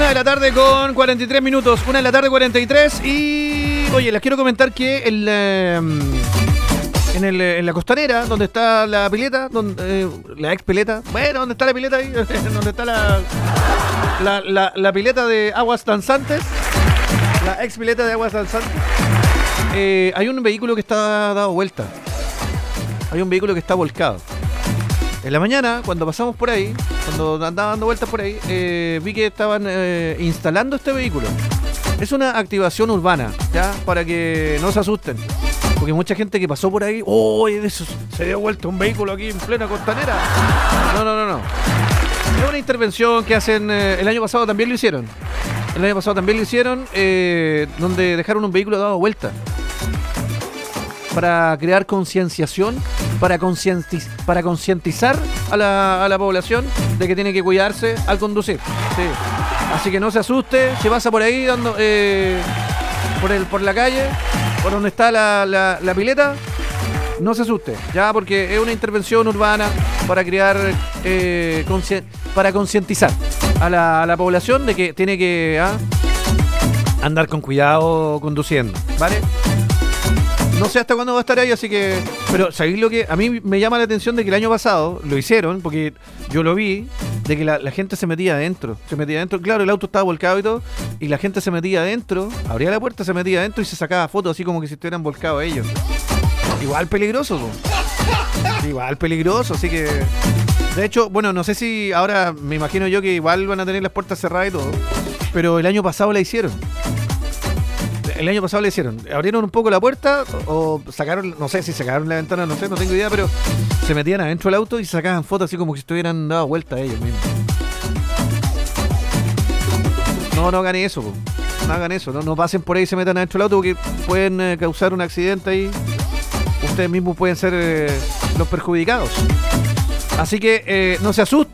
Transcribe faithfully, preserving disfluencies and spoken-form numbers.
de la tarde con cuarenta y tres minutos. Una de la tarde cuarenta y tres. Y oye, les quiero comentar que el, eh, en, el, en la costanera, donde está la pileta, donde, eh, la ex pileta, bueno, donde está la pileta ahí, donde está la, la, la, la pileta de aguas danzantes, la ex pileta de aguas danzantes, eh, hay un vehículo que está dado vuelta. Hay un vehículo que está volcado. En la mañana, cuando pasamos por ahí, cuando andaba dando vueltas por ahí, eh, vi que estaban eh, instalando este vehículo. Es una activación urbana, ¿ya? Para que no se asusten. Porque mucha gente que pasó por ahí, ¡oh! Eso, se dio vuelta un vehículo aquí en plena costanera. No, no, no, no. Es una intervención que hacen, eh, el año pasado también lo hicieron. El año pasado también lo hicieron, eh, donde dejaron un vehículo dado vuelta. Para crear concienciación, para, concientiz- para concientizar a la, a la población de que tiene que cuidarse al conducir. Sí. Así que no se asuste, si pasa por ahí dando eh, por el por la calle, por donde está la, la, la pileta, no se asuste, ya, porque es una intervención urbana para crear, eh, consci- para concientizar a la, a la población de que tiene que ah, andar con cuidado conduciendo, ¿vale? No sé hasta cuándo va a estar ahí, así que... Pero, ¿sabéis lo que? A mí me llama la atención de que el año pasado lo hicieron, porque yo lo vi, de que la, la gente se metía adentro. Se metía adentro, claro, el auto estaba volcado y todo, y la gente se metía adentro, abría la puerta, se metía adentro y se sacaba fotos así como que si estuvieran volcados ellos. Igual peligroso, ¿no? Igual peligroso, así que... De hecho, bueno, no sé si ahora me imagino yo que igual van a tener las puertas cerradas y todo, pero el año pasado la hicieron. El año pasado le hicieron, abrieron un poco la puerta o sacaron, no sé si sacaron la ventana, no sé, no tengo idea, pero se metían adentro del auto y sacaban fotos así como que si estuvieran dado vuelta a ellos mismos. No, no hagan eso, po. No hagan eso, no, no pasen por ahí y se metan adentro del auto porque pueden eh, causar un accidente ahí. Ustedes mismos pueden ser eh, los perjudicados. Así que eh, no se asusten.